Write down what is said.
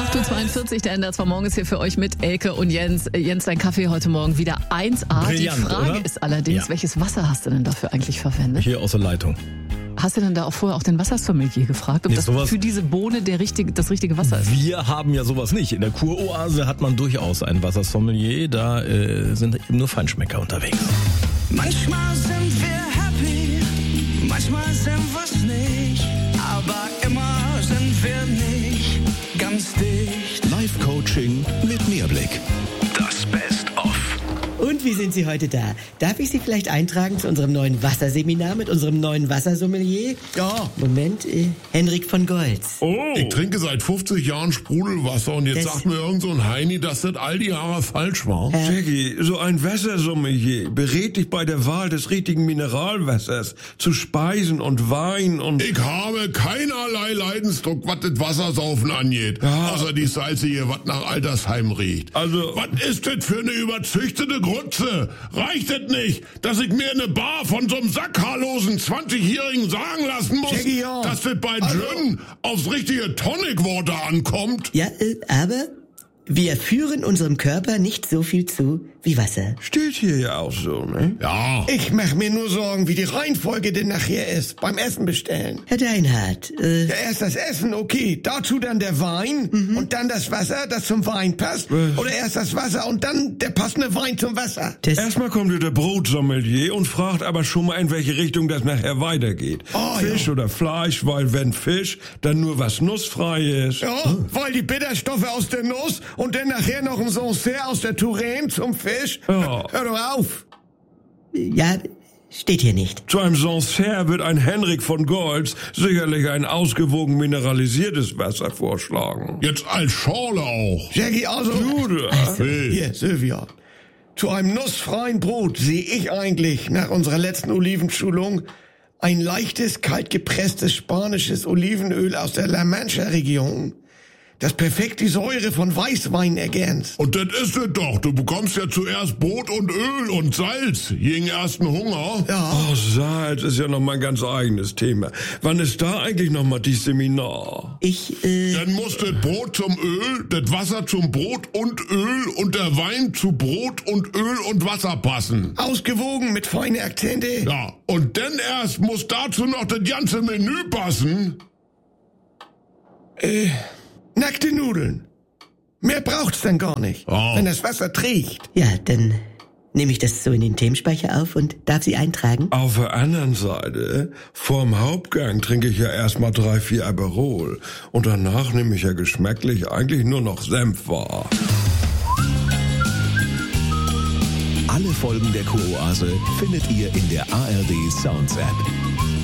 8.42 Uhr, der Ender von morgens hier für euch mit Elke und Jens. Jens, dein Kaffee heute Morgen wieder 1A. Brillant, die Frage oder? ist allerdings, welches Wasser hast du denn dafür eigentlich verwendet? Hier aus der Leitung. Hast du denn da auch vorher auch den Wassersommelier gefragt, ob Nee, das sowas- für diese Bohne das richtige Wasser ist? Wir haben ja sowas nicht. In der Kuroase hat man durchaus einen Wassersommelier. Da sind eben nur Feinschmecker unterwegs. Manchmal sind wir happy, manchmal sind wir's nicht, aber immer sind wir nicht ganz dicht. Live-Coaching mit Mehrblick. Das Best-of. Und wie sind Sie heute da? Darf ich Sie vielleicht eintragen zu unserem neuen Wasserseminar mit unserem neuen Wassersommelier? Ja. Moment, Henrik von Goltz. Ich trinke seit 50 Jahren Sprudelwasser und jetzt Das- sagt mir irgend so ein Heini, dass das all die Jahre falsch war. Jackie, so ein Wassersommelier berät dich bei der Wahl des richtigen Mineralwassers zu Speisen und Wein und... Ich habe keinerlei Leidensdruck, was das Wassersaufen angeht. Ja. Außer die Salze hier, was nach Altersheim riecht. Also- was ist das für eine überzüchtete Grütze? Reicht es nicht, dass ich mir in eine Bar von so einem sackhaarlosen 20-Jährigen sagen lassen muss, Jackie, ja. dass das bei Gin aufs richtige Tonic Water ankommt? Ja, aber wir führen unserem Körper nicht so viel zu wie Wasser. Steht hier ja auch so, ne? Ja. Ich mach mir nur Sorgen, wie die Reihenfolge denn nachher ist, beim Essen bestellen. Herr Deinhardt, Ja, erst das Essen, okay, dazu dann der Wein und dann das Wasser, das zum Wein passt. Oder erst das Wasser und dann der passende Wein zum Wasser. das... Erstmal kommt der Brotsommelier und fragt aber schon mal, in welche Richtung das nachher weitergeht. Oh, Fisch ja. oder Fleisch, weil wenn Fisch, dann nur was nussfrei ist. Ja, weil die Bitterstoffe aus der Nuss und dann nachher noch ein Sancerre aus der Touraine zum Fisch. Ja. Hör doch auf. Ja, steht hier nicht. Zu einem Sancerre wird ein Henrik von Goltz sicherlich ein ausgewogen mineralisiertes Wasser vorschlagen. Jetzt als Schorle auch. Jackie, also... Gute. Hier, Sylvia. Zu einem nussfreien Brot sehe ich eigentlich nach unserer letzten Olivenschulung ein leichtes, kalt gepresstes spanisches Olivenöl aus der La Mancha-Region, das perfekt die Säure von Weißwein ergänzt. Und das ist es doch. Du bekommst ja zuerst Brot und Öl und Salz gegen ersten Hunger. Ja, Oh, Salz ist ja noch mal ein ganz eigenes Thema. Wann ist da eigentlich noch mal die Seminar? Dann muss das Brot zum Öl, das Wasser zum Brot und Öl und der Wein zu Brot und Öl und Wasser passen. ausgewogen mit feinen Akzente. Ja, und dann erst muss dazu noch das ganze Menü passen. Nackte Nudeln. Mehr braucht's dann gar nicht, Oh. wenn das Wasser trägt. Ja, dann nehme ich das so in den Themenspeicher auf und darf Sie eintragen. Auf der anderen Seite, vorm Hauptgang trinke ich ja erstmal 3, 4 Aperol. Und danach nehme ich ja geschmacklich eigentlich nur noch Senf wahr. Alle Folgen der Kuroase findet ihr in der ARD Sounds App.